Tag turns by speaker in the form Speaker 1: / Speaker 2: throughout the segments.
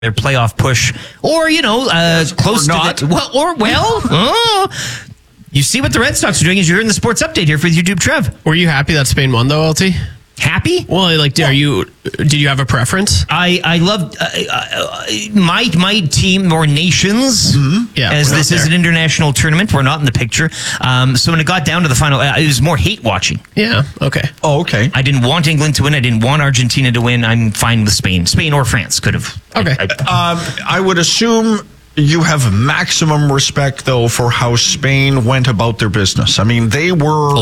Speaker 1: their playoff push, or close
Speaker 2: or
Speaker 1: to
Speaker 2: not.
Speaker 1: You see what the Red Sox are doing as you're in the sports update here for YouTube, Trev.
Speaker 3: Were you happy that Spain won, though, LT?
Speaker 1: Happy?
Speaker 3: Well, did you have a preference?
Speaker 1: I loved my team or nations.
Speaker 3: Mm-hmm. Yeah,
Speaker 1: as this is an international tournament, we're not in the picture. So when it got down to the final, it was more hate watching.
Speaker 3: Yeah. Okay.
Speaker 2: Oh, okay.
Speaker 1: I didn't want England to win. I didn't want Argentina to win. I'm fine with Spain. Spain or France could have.
Speaker 3: Okay.
Speaker 2: I would assume you have maximum respect, though, for how Spain went about their business. I mean, they were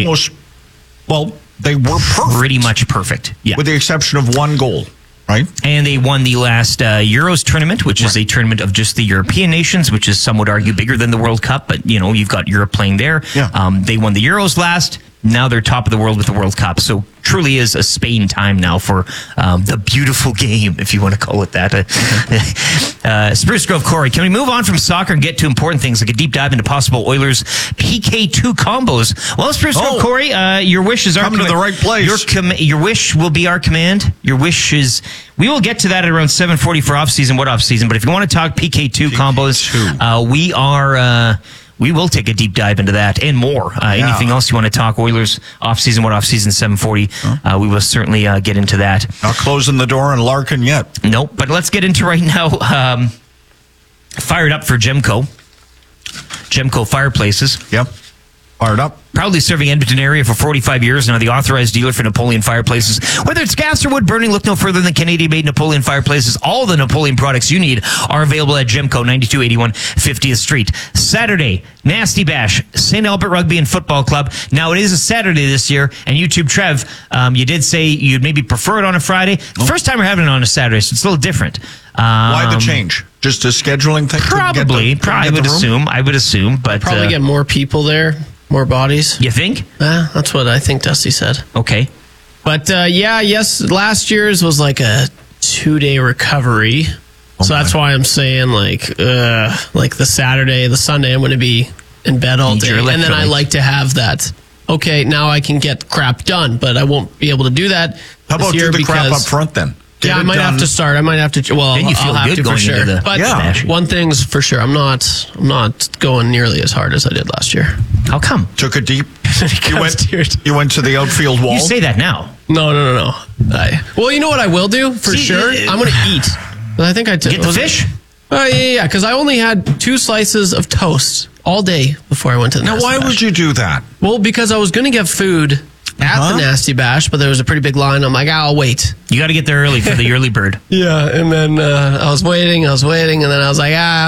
Speaker 2: they were perfect.
Speaker 1: Pretty much perfect. Yeah.
Speaker 2: With the exception of one goal, right?
Speaker 1: And they won the last Euros tournament, which is a tournament of just the European nations, which is, some would argue, bigger than the World Cup. But, you've got Europe playing there.
Speaker 2: Yeah.
Speaker 1: They won the Euros last. Now they're top of the world with the World Cup. So truly is a Spain time now for the beautiful game, if you want to call it that. Spruce Grove Corey, can we move on from soccer and get to important things like a deep dive into possible Oilers PK2 combos? Well, Spruce Grove Corey, your wish is our
Speaker 2: command. Come to the right place.
Speaker 1: Your wish will be our command. Your wish is... We will get to that at around 7:40 for off-season. What off-season? But if you want to talk PK2 combos, we will take a deep dive into that and more. Anything else you want to talk Oilers off-season, what off-season, 7:40, we will certainly get into that.
Speaker 2: Not closing the door on Larkin yet.
Speaker 1: Nope, but let's get into right now. Fired up for Gemco Fireplaces.
Speaker 2: Yep. Fired up.
Speaker 1: Proudly serving Edmonton area for 45 years, now the authorized dealer for Napoleon Fireplaces. Whether it's gas or wood burning, look no further than Canadian-made Napoleon Fireplaces. All the Napoleon products you need are available at Gemco, 9281 50th Street. Saturday, Nasty Bash, St. Albert Rugby and Football Club. Now, it is a Saturday this year, and YouTube, Trev, you did say you'd maybe prefer it on a Friday. First time we're having it on a Saturday, so it's a little different.
Speaker 2: Why the change? Just a scheduling thing?
Speaker 1: Probably. I would assume. But
Speaker 3: probably get more people there. More bodies.
Speaker 1: You think?
Speaker 3: That's what I think Dusty said.
Speaker 1: Okay.
Speaker 3: But last year's was like a 2-day recovery. So that's why I'm saying like the Saturday, the Sunday, I'm going to be in bed all day. And then I like to have that. Okay, now I can get crap done, but I won't be able to do that.
Speaker 2: How about do the crap up front then?
Speaker 3: I might have to start. I might have to. Well,
Speaker 1: then you feel
Speaker 3: I'll have
Speaker 1: good
Speaker 3: to
Speaker 1: going
Speaker 3: for sure.
Speaker 1: into the
Speaker 3: But one thing's for sure, I'm not going nearly as hard as I did last year.
Speaker 1: How come?
Speaker 2: Took a deep. You went to the outfield wall.
Speaker 1: You say that now.
Speaker 3: No. Well, you know what I will do for sure. I'm going to eat. But I think I
Speaker 1: get the fish.
Speaker 3: Yeah, because I only had 2 slices of toast all day before I went to the
Speaker 2: Now, why would you do that?
Speaker 3: Well, because I was going to get food at the Nasty Bash, but there was a pretty big line. I'm like, I'll wait.
Speaker 1: You got to get there early for the early bird.
Speaker 3: Yeah, and then I was waiting, and then I was like,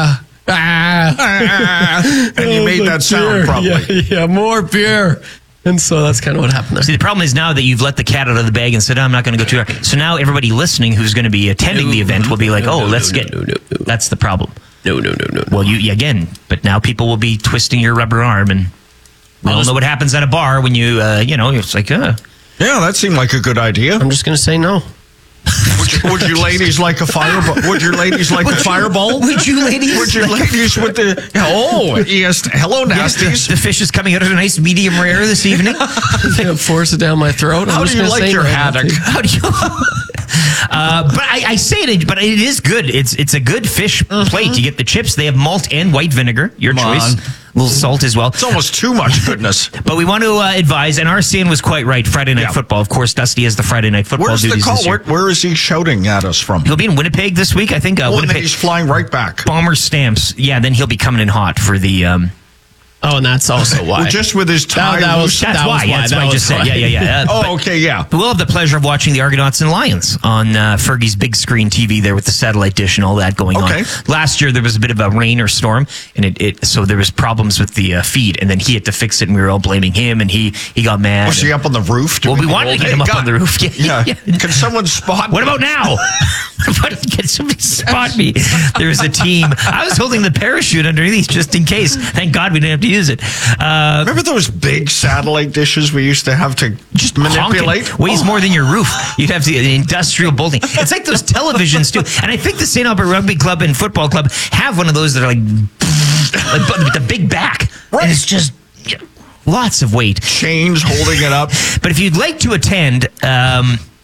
Speaker 2: and you made that sound, probably.
Speaker 3: Yeah, more beer. And so that's kind of what happened there.
Speaker 1: See, the problem is now that you've let the cat out of the bag and said, I'm not going to go too hard. So now everybody listening who's going to be attending the event will be like, let's get... That's the problem.
Speaker 3: No.
Speaker 1: Well, again, but now people will be twisting your rubber arm, and we all know what happens at a bar when you, it's like,
Speaker 2: Yeah, that seemed like a good idea.
Speaker 3: I'm just going to say no.
Speaker 2: Would you ladies like a fireball? Would your ladies like a fireball?
Speaker 1: Would you ladies?
Speaker 2: Would your ladies with the... yes. Hello, Nasties.
Speaker 1: The fish is coming out of a nice medium rare this evening.
Speaker 3: Force it down my throat.
Speaker 2: How do you like your haddock?
Speaker 1: How do you... but I say it, but it is good. It's a good fish plate. You get the chips. They have malt and white vinegar. Your choice. A little salt as well.
Speaker 2: It's almost too much goodness.
Speaker 1: But we want to advise, and Arsene was quite right. Friday Night Football. Of course, Dusty has the Friday Night Football
Speaker 2: Where's
Speaker 1: duties
Speaker 2: the call?
Speaker 1: this year.
Speaker 2: Where is he shouting at us from?
Speaker 1: He'll be in Winnipeg this week, I think.
Speaker 2: And then he's flying right back.
Speaker 1: Bomber Stamps. Yeah, then he'll be coming in hot for the...
Speaker 3: and that's also why.
Speaker 2: Well, just with his tie.
Speaker 1: That's why I just said. Yeah.
Speaker 2: Okay, yeah.
Speaker 1: We'll have the pleasure of watching the Argonauts and Lions on Fergie's big screen TV there with the satellite dish and all that going on. Last year there was a bit of a rain or storm, and so there was problems with the feed, and then he had to fix it, and we were all blaming him, and he got mad.
Speaker 2: Was he up on the roof?
Speaker 1: Well, we wanted to get him up on the roof.
Speaker 2: Yeah. Can someone spot me?
Speaker 1: What about now? Can somebody spot me? There was a team. I was holding the parachute underneath just in case. Thank God we didn't have to use it.
Speaker 2: Remember those big satellite dishes we used to have to just manipulate?
Speaker 1: Weighs more than your roof. You'd have the industrial bolting. It's like those televisions too. And I think the St. Albert Rugby Club and Football Club have one of those that are like with the big back.
Speaker 2: Right.
Speaker 1: And it's just lots of weight.
Speaker 2: Chains holding it up.
Speaker 1: But if you'd like to attend...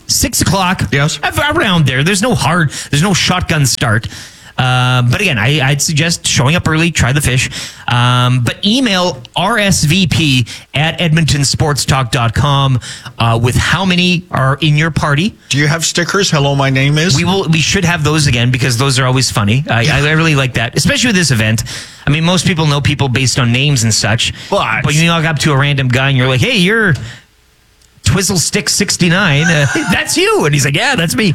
Speaker 1: 6 o'clock.
Speaker 2: Yes.
Speaker 1: Around there. There's no shotgun start. But again, I'd suggest showing up early, try the fish. But email rsvp@edmontonsportstalk.com with how many are in your party.
Speaker 2: Do you have stickers? Hello, my name is.
Speaker 1: We should have those again because those are always funny. I really like that, especially with this event. I mean, most people know people based on names and such. But you walk up to a random guy and you're like, hey, you're Twizzlestick 69. That's you. And he's like, yeah, that's me.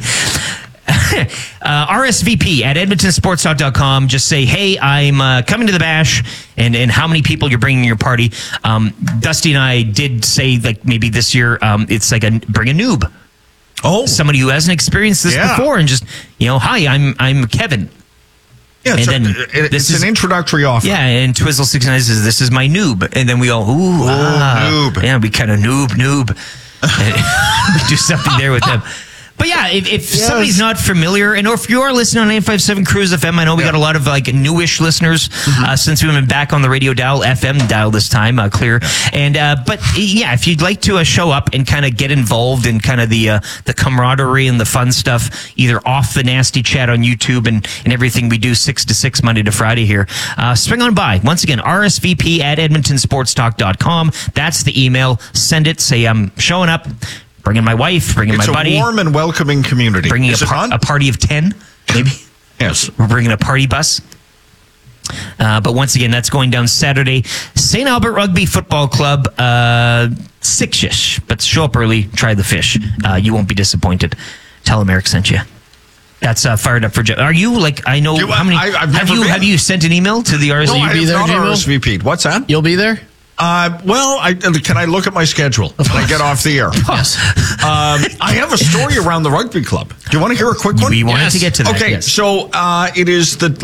Speaker 1: RSVP@edmontonsportstalk.com. Just say, hey, I'm coming to the bash, and how many people you're bringing to your party. Dusty and I did say, like, maybe this year it's like bring a noob.
Speaker 2: Oh,
Speaker 1: somebody who hasn't experienced this before, and just, hi, I'm Kevin.
Speaker 2: Yeah, it's an introductory offer.
Speaker 1: Yeah, and Twizzle 69 says, this is my noob. And then we all, noob. Yeah, we kind of noob. And we do something there with them. But yeah, if somebody's not familiar, and or if you are listening on 857 Cruise FM, I know we got a lot of like newish listeners since we've been back on the radio dial, FM dial this time, clear. And but yeah, if you'd like to show up and kind of get involved in kind of the camaraderie and the fun stuff, either off the nasty chat on YouTube and everything we do 6 to 6 Monday to Friday here, swing on by. Once again, RSVP@edmontonsportstalk.com. That's the email. Send it. Say I'm showing up. Bringing my wife, bringing my buddy.
Speaker 2: It's a warm and welcoming community.
Speaker 1: Bringing a party of 10, maybe.
Speaker 2: Yes.
Speaker 1: We're bringing a party bus. But once again, that's going down Saturday. St. Albert Rugby Football Club, 6-ish. But show up early, try the fish. You won't be disappointed. Tell them Eric sent you. That's fired up for Jeff. Are you, like, I know, how many, have you sent an email to the RSVP?
Speaker 2: No, I have not RSVP'd. What's that?
Speaker 3: You'll be there?
Speaker 2: Can I look at my schedule when I get off the air?
Speaker 3: Yes.
Speaker 2: I have a story around the rugby club. Do you want to hear a quick one?
Speaker 1: We wanted to get to that.
Speaker 2: Okay,
Speaker 1: yes.
Speaker 2: So it is the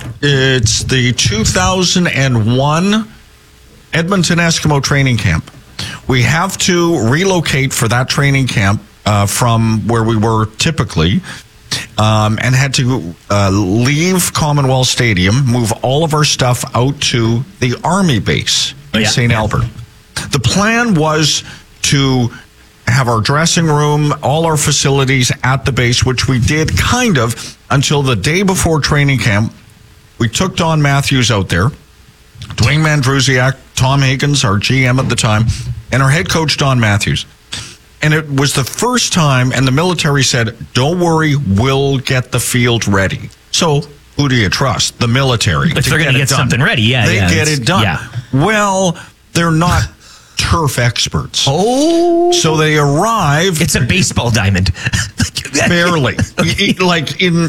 Speaker 2: 2001 Edmonton Eskimo training camp. We have to relocate for that training camp from where we were typically. And had to leave Commonwealth Stadium, move all of our stuff out to the Army base in St. Albert. The plan was to have our dressing room, all our facilities at the base, which we did kind of until the day before training camp. We took Don Matthews out there, Dwayne Mandrusiak, Tom Higgins, our GM at the time, and our head coach, Don Matthews. And it was the first time, and the military said, don't worry, we'll get the field ready. So who do you trust? The military.
Speaker 1: If they're going to get something ready,
Speaker 2: They get it done. Yeah. Well, they're not turf experts.
Speaker 1: Oh.
Speaker 2: So they arrive.
Speaker 1: It's a baseball diamond.
Speaker 2: Barely. Like in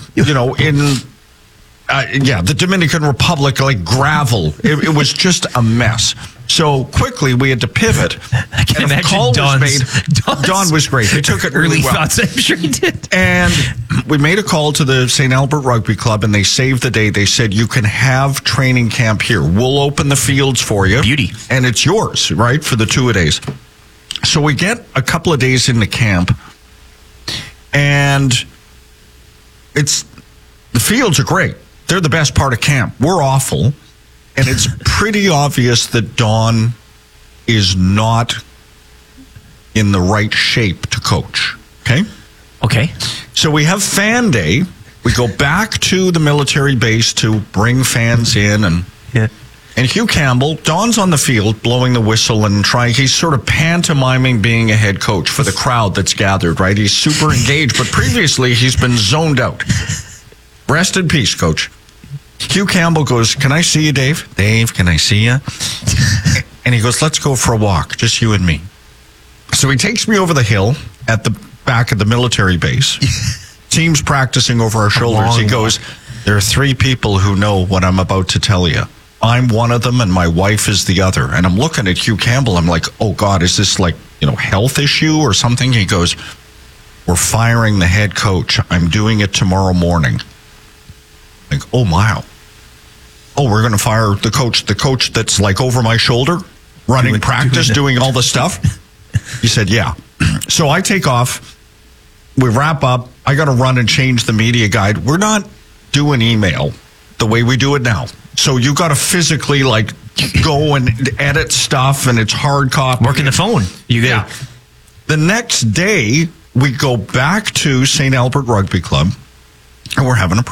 Speaker 2: the Dominican Republic, like gravel. It was just a mess. So quickly we had to pivot.
Speaker 1: I can imagine Don
Speaker 2: was great. He took it
Speaker 1: early
Speaker 2: really well.
Speaker 1: thoughts. I'm sure he did.
Speaker 2: And we made a call to the St. Albert Rugby Club, and they saved the day. They said, you can have training camp here. We'll open the fields for you.
Speaker 1: Beauty.
Speaker 2: And it's yours, right, for the 2 days. So we get a couple of days into camp, and the fields are great. They're the best part of camp. We're awful. And it's pretty obvious that Don is not in the right shape to coach. Okay? So we have fan day. We go back to the military base to bring fans in. And Hugh Campbell, Don's on the field blowing the whistle and he's sort of pantomiming being a head coach for the crowd that's gathered, right? He's super engaged, but previously he's been zoned out. Rest in peace, coach. Hugh Campbell goes, can I see you, Dave? Dave, can I see you? And he goes, let's go for a walk, just you and me. So he takes me over the hill at the back of the military base. Team's practicing over our shoulders. He goes, there are 3 people who know what I'm about to tell you. I'm one of them and my wife is the other. And I'm looking at Hugh Campbell. I'm like, oh God, is this like, health issue or something? He goes, we're firing the head coach. I'm doing it tomorrow morning. Like, oh, wow. Oh, we're going to fire the coach that's like over my shoulder, running practice, doing all the stuff. He said, yeah. So I take off. We wrap up. I got to run and change the media guide. We're not doing email the way we do it now. So you got to physically like go and edit stuff, and it's hard copy.
Speaker 1: Working the phone.
Speaker 2: The next day, we go back to St. Albert Rugby Club, and we're having a